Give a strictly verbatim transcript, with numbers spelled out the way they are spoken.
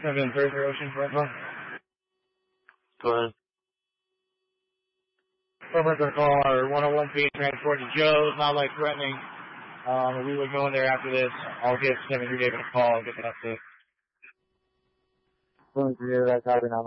seven thirty Ocean Front. Go ahead. Over to call our one oh one feet transport to Joe's, not like threatening. Um, we would go in there after this. I'll give seven three David a call and get that update. seven three David, I copy now.